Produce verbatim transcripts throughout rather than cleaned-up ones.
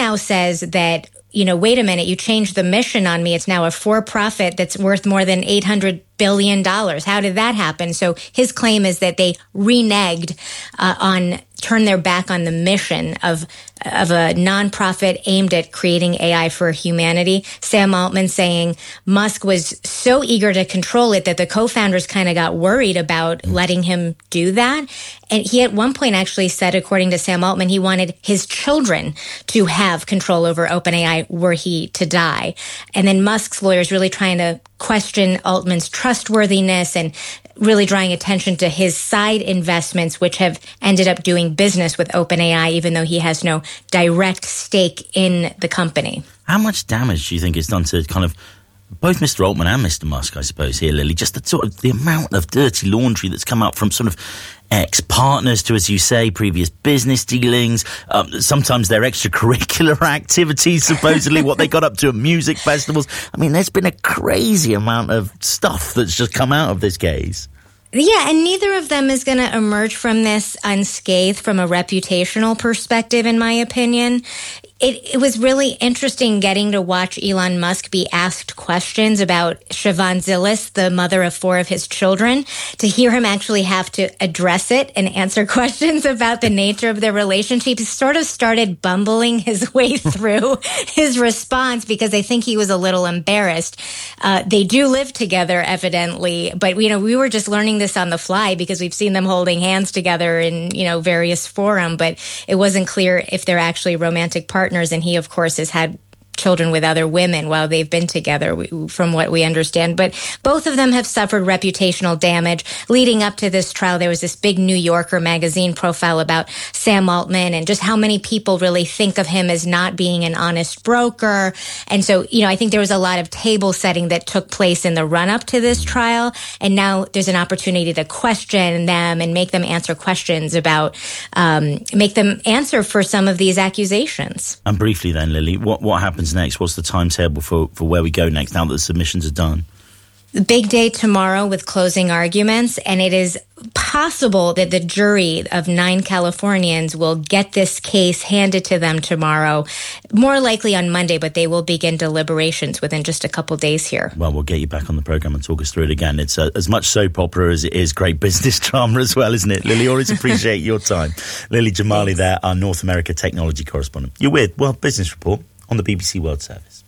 now says that, you know, wait a minute, you changed the mission on me. It's now a for-profit that's worth more than eight hundred billion dollars. How did that happen? So his claim is that they reneged uh, on, turned their back on the mission of of a nonprofit aimed at creating A I for humanity. Sam Altman saying Musk was so eager to control it that the co-founders kind of got worried about letting him do that. And he at one point actually said, according to Sam Altman, he wanted his children to have control over OpenAI were he to die. And then Musk's lawyers really trying to question Altman's trustworthiness and really drawing attention to his side investments, which have ended up doing business with OpenAI, even though he has no direct stake in the company. How much damage do you think it's done to kind of both Mister Altman and Mister Musk, I suppose, here, Lily? Just the sort of the amount of dirty laundry that's come out from sort of ex-partners to, as you say, previous business dealings, um, sometimes their extracurricular activities, supposedly, what they got up to at music festivals. I mean, there's been a crazy amount of stuff that's just come out of this case. Yeah, and neither of them is going to emerge from this unscathed from a reputational perspective, in my opinion. It, it was really interesting getting to watch Elon Musk be asked questions about Siobhan Zilis, the mother of four of his children, to hear him actually have to address it and answer questions about the nature of their relationship. He sort of started bumbling his way through his response because I think he was a little embarrassed. Uh, they do live together, evidently, but, you know, we were just learning this on the fly because we've seen them holding hands together in, you know, various forums, but it wasn't clear if they're actually romantic partners. And he, of course, has had children with other women while they've been together, from what we understand. But both of them have suffered reputational damage. Leading up to this trial, there was this big New Yorker magazine profile about Sam Altman and just how many people really think of him as not being an honest broker. And so, you know, I think there was a lot of table setting that took place in the run-up to this trial. And now there's an opportunity to question them and make them answer questions about, um, make them answer for some of these accusations. And briefly then, Lily, what, what happens next? What's the timetable for, for where we go next now that the submissions are done? The big day tomorrow with closing arguments, and it is possible that the jury of nine Californians will get this case handed to them tomorrow, more likely on Monday, but they will begin deliberations within just a couple days here. Well, we'll get you back on the programme and talk us through it again. It's uh, as much soap opera as it is great business drama as well, isn't it? Lily, always appreciate your time. Lily Jamali there, our North America technology correspondent. You're with World Business Report on the B B C World Service.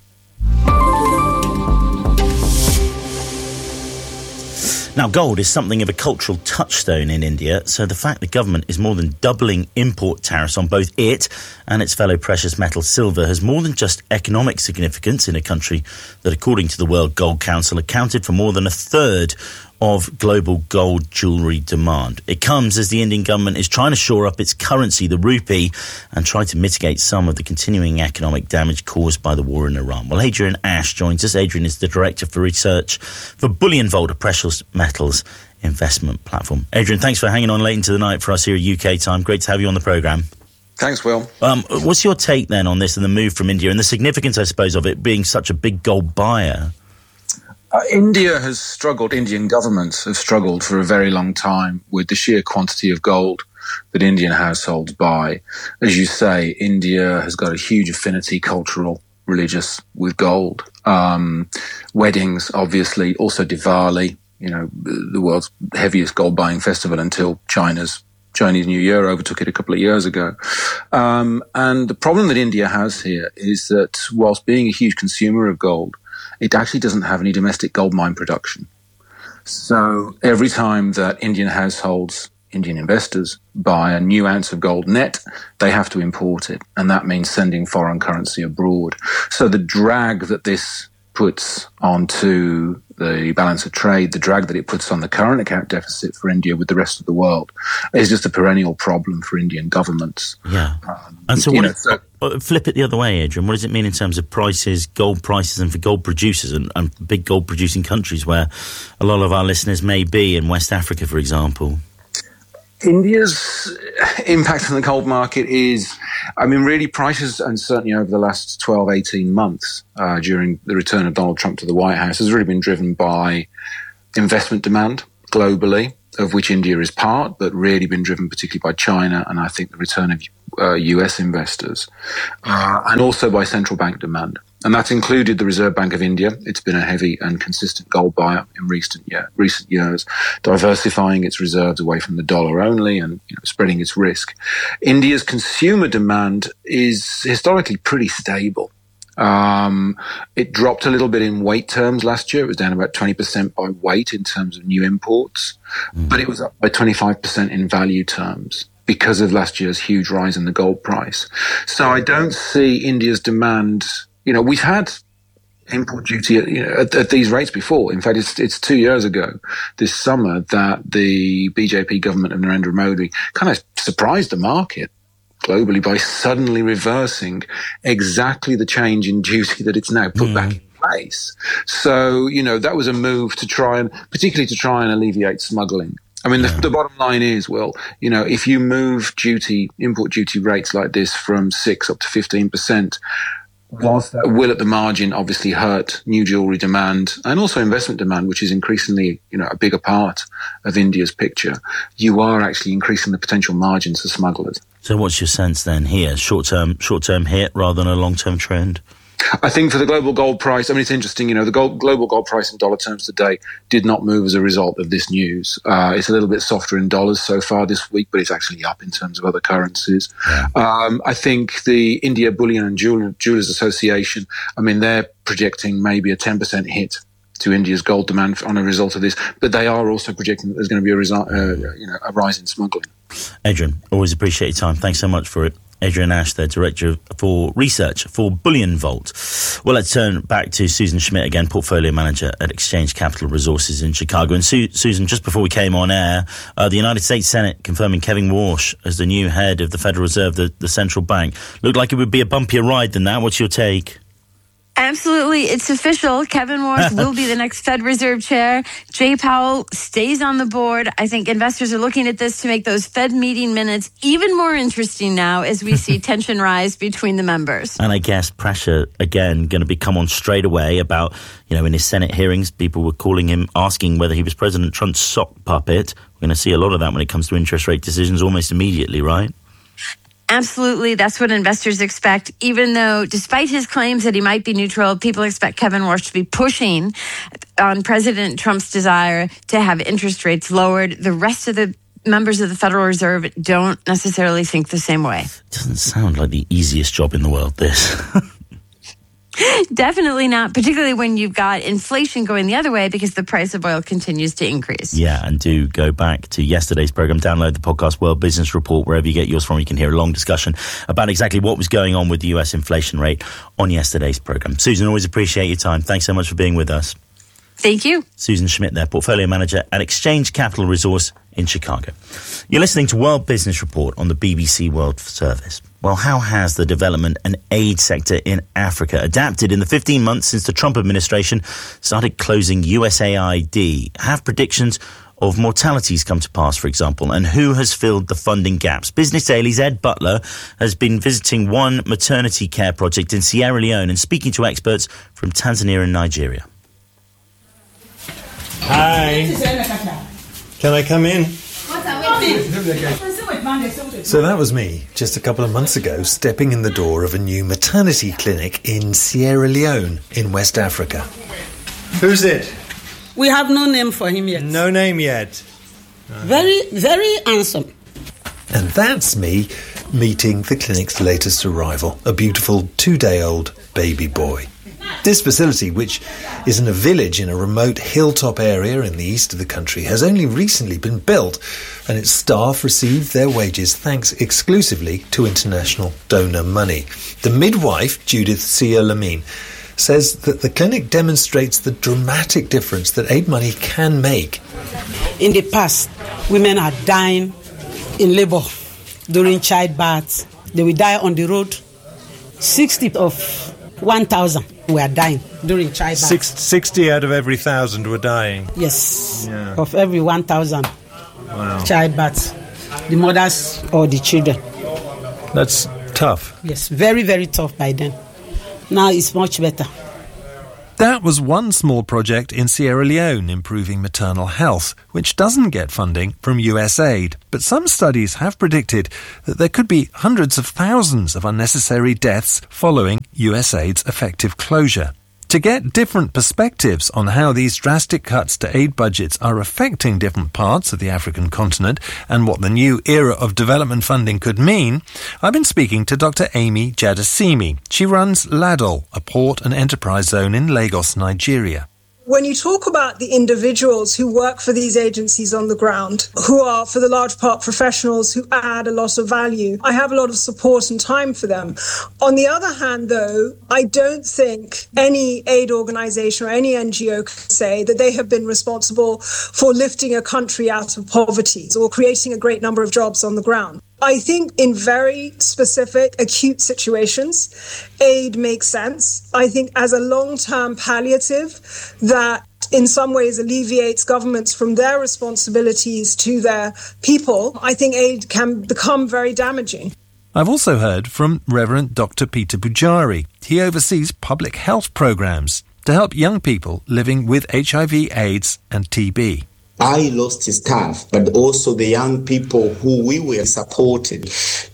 Now, gold is something of a cultural touchstone in India, so the fact the government is more than doubling import tariffs on both it and its fellow precious metal silver has more than just economic significance in a country that, according to the World Gold Council, accounted for more than a third of global gold jewellery demand. It comes as the Indian government is trying to shore up its currency, the rupee, and try to mitigate some of the continuing economic damage caused by the war in Iran. Well, Adrian Ash joins us. Adrian is the Director for Research for Bullion Vault, a precious metals investment platform. Adrian, thanks for hanging on late into the night for us here at U K time. Great to have you on the programme. Thanks, Will. Um, what's your take then on this and the move from India and the significance, I suppose, of it being such a big gold buyer? Uh, India has struggled, Indian governments have struggled for a very long time with the sheer quantity of gold that Indian households buy. As you say, India has got a huge affinity, cultural, religious, with gold. Um, weddings, obviously, also Diwali, you know, the world's heaviest gold buying festival until China's Chinese New Year overtook it a couple of years ago. Um, and the problem that India has here is that whilst being a huge consumer of gold, it actually doesn't have any domestic gold mine production. So every time that Indian households, Indian investors, buy a new ounce of gold net, they have to import it. And that means sending foreign currency abroad. So the drag that this puts onto the balance of trade, the drag that it puts on the current account deficit for India with the rest of the world is just a perennial problem for Indian governments. Yeah. Um, and so, what know, it, so flip it the other way, Adrian. What does it mean in terms of prices, gold prices, and for gold producers and, and big gold producing countries where a lot of our listeners may be in West Africa, for example? India's impact on the gold market is, I mean, really prices, and certainly over the last twelve, eighteen months uh, during the return of Donald Trump to the White House, has really been driven by investment demand. globally, of which India is part, but really been driven particularly by China and I think the return of uh, U S investors, uh, and also by central bank demand. And that's included the Reserve Bank of India. It's been a heavy and consistent gold buyer in recent year, recent years, diversifying its reserves away from the dollar only and you know, spreading its risk. India's consumer demand is historically pretty stable. Um, it dropped a little bit in weight terms last year. It was down about twenty percent by weight in terms of new imports, mm. but it was up by twenty-five percent in value terms because of last year's huge rise in the gold price. So I don't see India's demand. You know, we've had import duty at, you know, at, at these rates before. In fact, it's, it's two years ago this summer that the B J P government of Narendra Modi kind of surprised the market globally by suddenly reversing exactly the change in duty that it's now put mm. back in place. So, you know, that was a move to try and, particularly to try and alleviate smuggling. I mean, yeah. the, the bottom line is, well, you know, if you move duty, import duty rates like this from six up to fifteen percent, whilst that will at the margin obviously hurt new jewellery demand and also investment demand, which is increasingly, you know, a bigger part of India's picture, you are actually increasing the potential margins for smugglers. So what's your sense then here? Short-term, short-term hit rather than a long-term trend? I think for the global gold price, I mean, it's interesting, you know, the gold, global gold price in dollar terms today did not move as a result of this news. Uh, it's a little bit softer in dollars so far this week, but it's actually up in terms of other currencies. Yeah. Um, I think the India Bullion and Jewel- Jewelers Association, I mean, they're projecting maybe a ten percent hit to India's gold demand on a result of this, but they are also projecting that there's going to be a, result, uh, you know, a rise in smuggling. Adrian, always appreciate your time. Thanks so much for it. Adrian Ash, the Director for Research for Bullion Vault. Well, let's turn back to Susan Schmidt again, Portfolio Manager at Exchange Capital Resources in Chicago. And Su- Susan, just before we came on air, uh, the United States Senate confirming Kevin Warsh as the new head of the Federal Reserve, the, the central bank. Looked like it would be a bumpier ride than that. What's your take? Absolutely. It's official. Kevin Warsh will be the next Fed Reserve Chair. Jay Powell stays on the board. I think investors are looking at this to make those Fed meeting minutes even more interesting now as we see tension rise between the members. And I guess pressure, again, going to be come on straight away about, you know, in his Senate hearings, people were calling him, asking whether he was President Trump's sock puppet. We're going to see a lot of that when it comes to interest rate decisions almost immediately, right? Absolutely. That's what investors expect, even though despite his claims that he might be neutral, people expect Kevin Warsh to be pushing on President Trump's desire to have interest rates lowered. The rest of the members of the Federal Reserve don't necessarily think the same way. It doesn't sound like the easiest job in the world, this. Definitely not, particularly when you've got inflation going the other way because the price of oil continues to increase. Yeah, and do go back to yesterday's program, download the podcast World Business Report, wherever you get yours from. You can hear a long discussion about exactly what was going on with the U S inflation rate on yesterday's program. Susan, always appreciate your time. Thanks so much for being with us. Thank you. Susan Schmidt there, Portfolio Manager at Exchange Capital Resource in Chicago. You're listening to World Business Report on the B B C World Service. Well, how has the development and aid sector in Africa adapted in the fifteen months since the Trump administration started closing U S A I D? Have predictions of mortalities come to pass, for example, and who has filled the funding gaps? Business Daily's Ed Butler has been visiting one maternity care project in Sierra Leone and speaking to experts from Tanzania and Nigeria. Hi. Can I come in? So that was me, just a couple of months ago, stepping in the door of a new maternity clinic in Sierra Leone in West Africa. Who's it? We have no name for him yet. No name yet. Very, very handsome. And that's me meeting the clinic's latest arrival, a beautiful two-day-old baby boy. This facility, which is in a village in a remote hilltop area in the east of the country, has only recently been built, and its staff receive their wages thanks exclusively to international donor money. The midwife, Judith Sia Lamine, says that the clinic demonstrates the dramatic difference that aid money can make. In the past, women are dying in labor during childbirth. They will die on the road. sixty of one thousand were dying during childbirth. Six, sixty out of every thousand were dying? Yes, yeah. Of every one thousand wow. childbirths, the mothers or the children. That's tough. Yes, very, very tough by then. Now it's much better. That was one small project in Sierra Leone, improving maternal health, which doesn't get funding from U S aid. But some studies have predicted that there could be hundreds of thousands of unnecessary deaths following U S aid's effective closure. To get different perspectives on how these drastic cuts to aid budgets are affecting different parts of the African continent and what the new era of development funding could mean, I've been speaking to Doctor Amy Jadasimi. She runs LADOL, a port and enterprise zone in Lagos, Nigeria. When you talk about the individuals who work for these agencies on the ground, who are for the large part professionals who add a lot of value, I have a lot of support and time for them. On the other hand, though, I don't think any aid organization or any N G O can say that they have been responsible for lifting a country out of poverty or creating a great number of jobs on the ground. I think in very specific, acute situations, aid makes sense. I think as a long-term palliative that in some ways alleviates governments from their responsibilities to their people, I think aid can become very damaging. I've also heard from Reverend Doctor Peter Bujari. He oversees public health programs to help young people living with H I V, AIDS and T B. I lost staff, but also the young people who we were supporting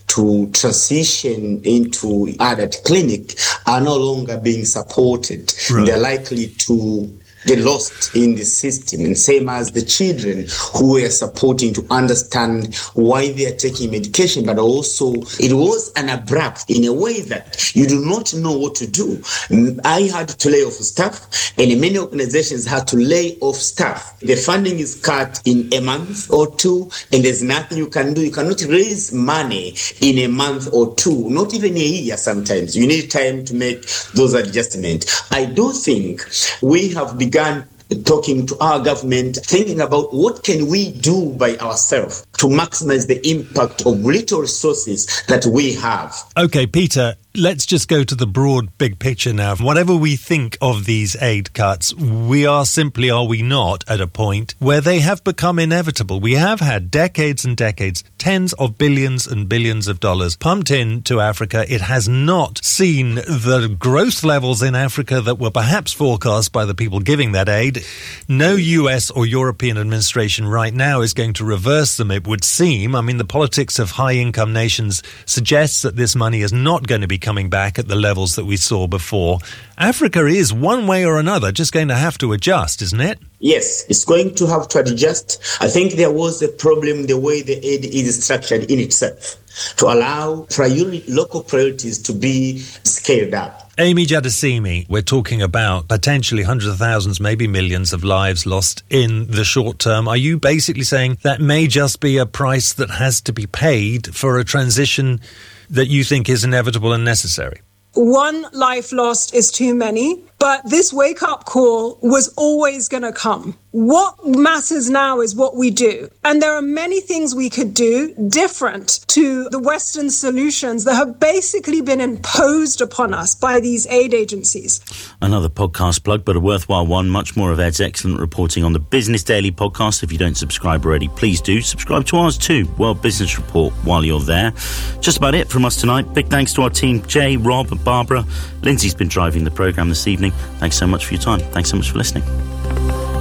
to transition into adult clinic are no longer being supported. Right. They're likely to get lost in the system, and same as the children who were supporting to understand why they are taking medication, but also it was an abrupt in a way that you do not know what to do. I had to lay off staff, and many organizations had to lay off staff. The funding is cut in a month or two, and there's nothing you can do. You cannot raise money in a month or two, not even a year sometimes. You need time to make those adjustments. I do think we have begun talking to our government, thinking about what can we do by ourselves to maximize the impact of little resources that we have. Okay, Peter, let's just go to the broad big picture now. Whatever we think of these aid cuts, we are simply, are we not, at a point where they have become inevitable. We have had decades and decades, tens of billions and billions of dollars pumped into Africa. It has not seen the growth levels in Africa that were perhaps forecast by the people giving that aid. No U S or European administration right now is going to reverse them, it would seem. I mean, the politics of high-income nations suggests that this money is not going to be coming back at the levels that we saw before. Africa is, one way or another, just going to have to adjust, isn't it? Yes, it's going to have to adjust. I think there was a problem the way the aid is structured in itself, to allow priority, local priorities to be scaled up. Amy Jadasimi, we're talking about potentially hundreds of thousands, maybe millions of lives lost in the short term. Are you basically saying that may just be a price that has to be paid for a transition that you think is inevitable and necessary? One life lost is too many, but this wake-up call was always going to come. What matters now is what we do. And there are many things we could do different to the Western solutions that have basically been imposed upon us by these aid agencies. Another podcast plug, but a worthwhile one. Much more of Ed's excellent reporting on the Business Daily podcast. If you don't subscribe already, please do. Subscribe to ours too, World Business Report, while you're there. Just about it from us tonight. Big thanks to our team, Jay, Rob, Barbara. Lindsay's been driving the programme this evening. Thanks so much for your time. Thanks so much for listening.